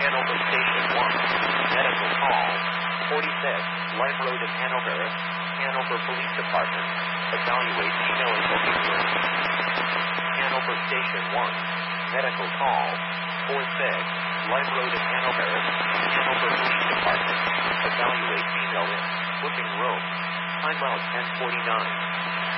Hanover Station 1. Medical call. 46, Lime Road in Hanover. Hanover Police Department. Evaluate female in booking room. Hanover Station 1. Medical call. 46, Lime Road in Hanover. Hanover Police Department. Evaluate female in booking room. Time out 10:49.